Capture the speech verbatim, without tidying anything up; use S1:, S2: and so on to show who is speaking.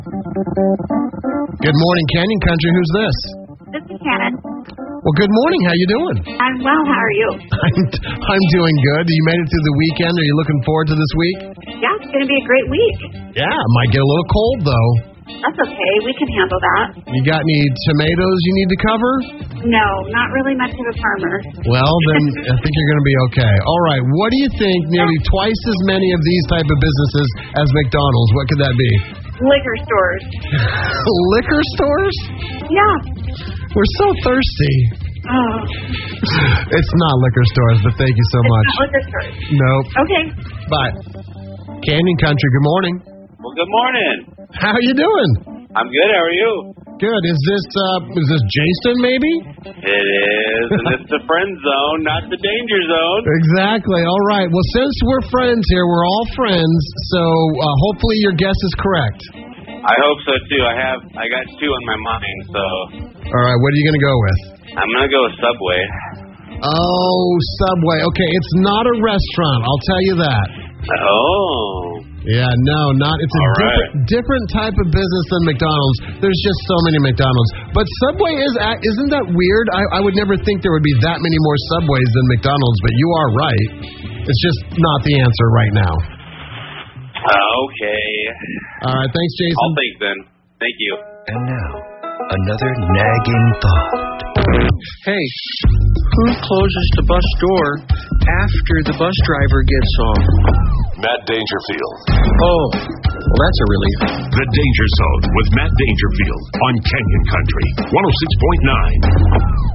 S1: Good morning, Canyon Country. Who's this?
S2: This is Shannon.
S1: Well, good morning. How you doing?
S2: I'm well. How are you?
S1: I'm, I'm doing good. You made it through the weekend. Are you looking forward to this week?
S2: Yeah, it's going to be a great week.
S1: Yeah, might get a little cold, though.
S2: That's okay. We can handle that.
S1: You got any tomatoes you need to cover?
S2: No, not really much of a farmer.
S1: Well, then I think you're going to be okay. All right. What do you think nearly twice as many of these type of businesses as McDonald's? What could that be?
S2: Liquor stores.
S1: Liquor stores?
S2: Yeah.
S1: We're so thirsty.
S2: Oh.
S1: It's not liquor stores, but thank you so
S2: It's
S1: much.
S2: not liquor stores.
S1: Nope.
S2: Okay.
S1: Bye. Canyon Country, good morning.
S3: Well, good morning.
S1: How you doing?
S3: I'm good. How are you?
S1: Good. Is this uh is this Jason maybe?
S3: It is, and it's the friend zone, not the danger zone.
S1: Exactly. All right. Well, since we're friends here, we're all friends, so uh, hopefully your guess is correct.
S3: I hope so too. I have, I got two on my mind, so.
S1: All right. What are you going to go with?
S3: I'm gonna go with Subway.
S1: Oh, Subway. Okay, it's not a restaurant. I'll tell you that.
S3: Oh.
S1: Yeah, no, not. It's a
S3: All
S1: different
S3: right.
S1: different type of business than McDonald's. There's just so many McDonald's, but Subway is. a- Isn't that weird? I, I would never think there would be that many more Subways than McDonald's, but you are right. It's just not the answer right now.
S3: Okay.
S1: All right, thanks, Jason.
S3: I'll think then. Thank you.
S4: And now, another nagging thought.
S5: Hey, who closes the bus door after the bus driver gets off?
S6: Matt Dangerfield.
S5: Oh, well, that's a relief.
S6: The Danger Zone with Matt Dangerfield on Canyon Country one oh six point nine.